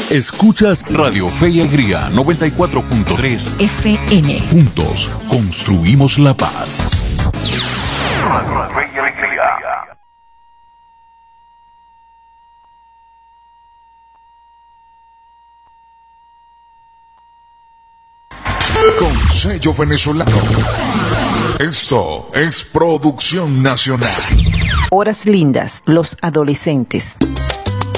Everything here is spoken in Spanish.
Escuchas Radio Fe y Alegría 94.3 FM. Juntos construimos la paz. Radio Fe y Alegría. Con sello venezolano. Esto es producción nacional. Horas lindas, los adolescentes.